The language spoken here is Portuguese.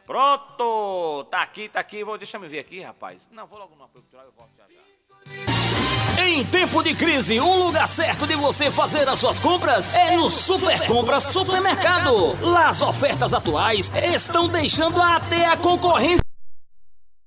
Pronto! Tá aqui. Deixa eu ver aqui, rapaz. Não, vou logo no apoio cultural e eu volto já já. Em tempo de crise, o lugar certo de você fazer as suas compras é no Super Compras Supermercado. Lá as ofertas atuais estão deixando até a concorrência